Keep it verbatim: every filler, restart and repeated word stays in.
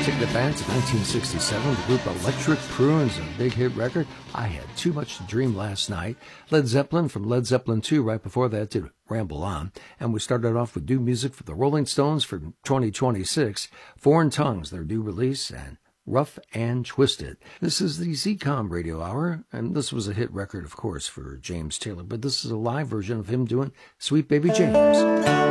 Taking it back to nineteen sixty-seven, the group Electric Prunes, a big hit record, I Had Too Much to Dream Last Night. Led Zeppelin from Led Zeppelin two, right before that did Ramble On. And we started off with new music for the Rolling Stones for twenty twenty-six, Foreign Tongues, their new release, and Rough and Twisted. This is the Z COM Radio Hour, and this was a hit record, of course, for James Taylor, but this is a live version of him doing Sweet Baby James.